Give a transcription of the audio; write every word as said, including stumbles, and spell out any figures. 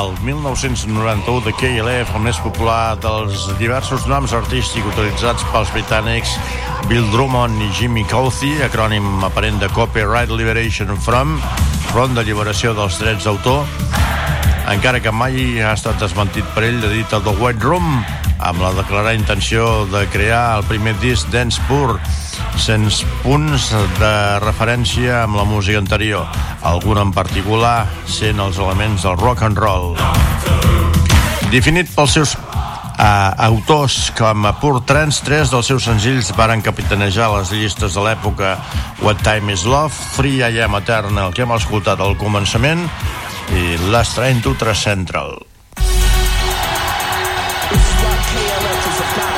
el mil nou-cents noranta-u de K L F, el més popular dels diversos noms artístics utilitzats pels britànics Bill Drummond i Jimmy Cauty, acrònim aparent de Copyright Liberation From, Front d'Alliberació dels Drets d'autor, encara que mai ha estat desmentit per ell, edita The White Room, amb la declarada intenció de crear el primer disc dance pur, sense punts de referència amb la música anterior, algun en particular sent els elements del rock and roll. Definit pels seus uh, autors com a pur trance, tres dels seus senzills varen capitanejar les llistes de l'època: What Time Is Love, Free I Am Eternal, que hem escoltat al començament, i Last Train to Central. This is what K L F is about.